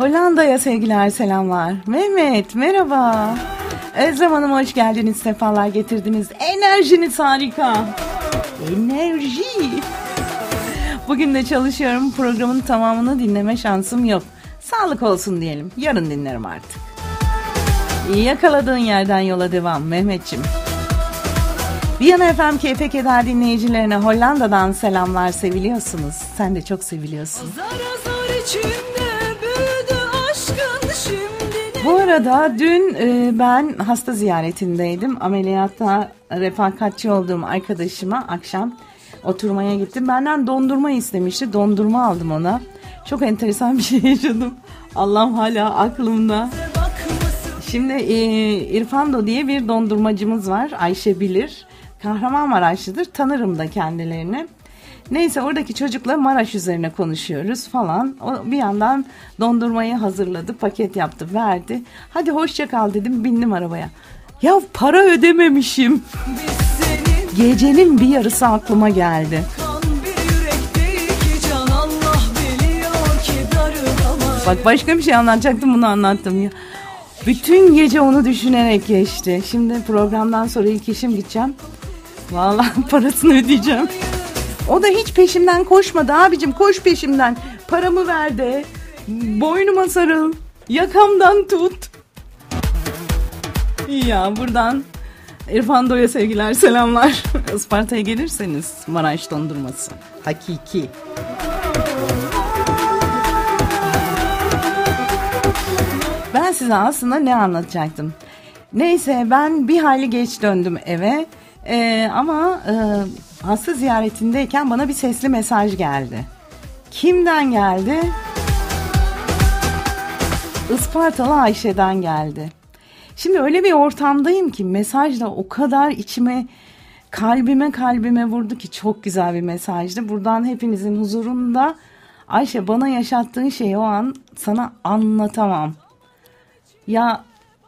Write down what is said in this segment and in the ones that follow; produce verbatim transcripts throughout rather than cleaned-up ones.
Hollanda'ya sevgiler, selamlar. Mehmet, merhaba. Özlem Hanım, hoş geldiniz, sefalar getirdiniz. Enerjiniz harika. Enerji. Bugün de çalışıyorum, programın tamamını dinleme şansım yok. Sağlık olsun diyelim, yarın dinlerim artık. Yakaladığın yerden yola devam Mehmetciğim. Viyana F M Keyfe Keder dinleyicilerine Hollanda'dan selamlar, seviliyorsunuz. Sen de çok seviliyorsun. Azar azar içimde büyüdü aşkın şimdi. Bu arada dün e, ben hasta ziyaretindeydim. Ameliyatta refakatçi olduğum arkadaşıma akşam oturmaya gittim. Benden dondurma istemişti. Dondurma aldım ona. Çok enteresan bir şey yaşadım. Allah'ım hala aklımda. Şimdi e, İrfando diye bir dondurmacımız var. Ayşe bilir. Kahramanmaraşlıdır. Tanırım da kendilerini. Neyse, oradaki çocukla Maraş üzerine konuşuyoruz falan. O bir yandan dondurmayı hazırladı, paket yaptı, verdi. Hadi hoşça kal dedim, bindim arabaya. Ya para ödememişim. Gecenin bir yarısı aklıma geldi. Bak, başka bir şey anlatacaktım, bunu anlattım ya. Bütün gece onu düşünerek geçti. Şimdi programdan sonra ilk işim gideceğim. Vallahi parasını ödeyeceğim. O da hiç peşimden koşmadı. Abicim koş peşimden. Paramı ver de. Boynuma sarıl. Yakamdan tut. Ya buradan İrfando'ya sevgiler, selamlar. Isparta'ya gelirseniz Maraş dondurması. Hakiki. Ben size aslında ne anlatacaktım? Neyse, ben bir hayli geç döndüm eve. Ee, ama e, hasta ziyaretindeyken bana bir sesli mesaj geldi. Kimden geldi? Ispartalı Ayşe'den geldi. Şimdi öyle bir ortamdayım ki mesajla o kadar içime, kalbime kalbime vurdu ki çok güzel bir mesajdı. Buradan hepinizin huzurunda Ayşe, bana yaşattığın şeyi o an sana anlatamam. Ya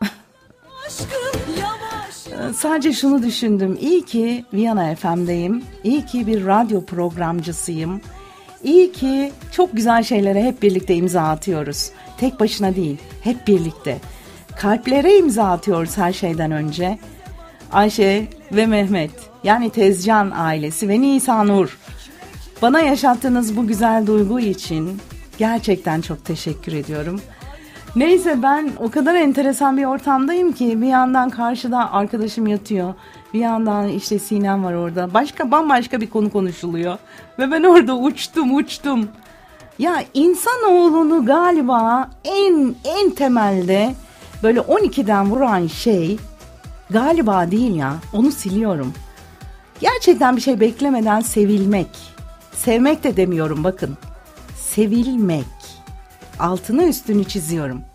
sadece şunu düşündüm. İyi ki Viyana F M'deyim. İyi ki bir radyo programcısıyım. İyi ki çok güzel şeylere hep birlikte imza atıyoruz. Tek başına değil, hep birlikte. Kalplere imza atıyoruz her şeyden önce. Ayşe ve Mehmet, yani Tezcan ailesi ve Nisanur, bana yaşattığınız bu güzel duygu için gerçekten çok teşekkür ediyorum. Neyse, ben o kadar enteresan bir ortamdayım ki bir yandan karşıda arkadaşım yatıyor. Bir yandan işte Sinem var orada. Başka bambaşka bir konu konuşuluyor. Ve ben orada uçtum uçtum. Ya insanoğlunu galiba en en temelde böyle on ikiden vuran şey galiba değil ya. Onu siliyorum. Gerçekten bir şey beklemeden sevilmek. Sevmek de demiyorum bakın. Sevilmek. Altını üstünü çiziyorum.